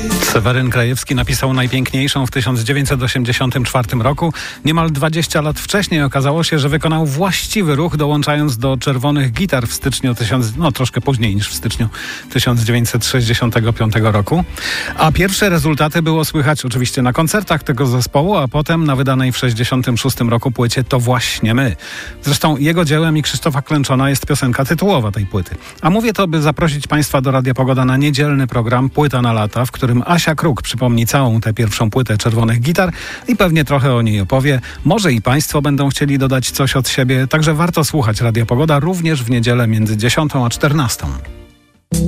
Seweryn Krajewski napisał najpiękniejszą w 1984 roku. Niemal 20 lat wcześniej okazało się, że wykonał właściwy ruch, dołączając do Czerwonych Gitar w styczniu, troszkę później niż w styczniu 1965 roku. A pierwsze rezultaty było słychać oczywiście na koncertach tego zespołu, a potem na wydanej w 1966 roku płycie To właśnie my. Zresztą jego dziełem i Krzysztofa Klęczona jest piosenka tytułowa tej płyty. A mówię to, by zaprosić Państwa do Radia Pogoda na niedzielny program Płyta na lata, w którym Asia Kruk przypomni całą tę pierwszą płytę Czerwonych Gitar i pewnie trochę o niej opowie. Może i Państwo będą chcieli dodać coś od siebie, także warto słuchać Radia Pogoda również w niedzielę między 10 a 14.